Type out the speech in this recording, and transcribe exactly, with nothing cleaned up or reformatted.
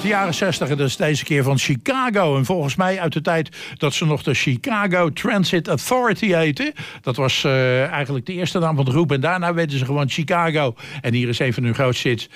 uit de jaren zestig. En dat is deze keer van Chicago. En volgens mij uit de tijd dat ze nog de Chicago Transit Authority heten. Dat was uh, eigenlijk de eerste naam van de groep. En daarna werden ze gewoon Chicago. En hier is een van hun grootste hits.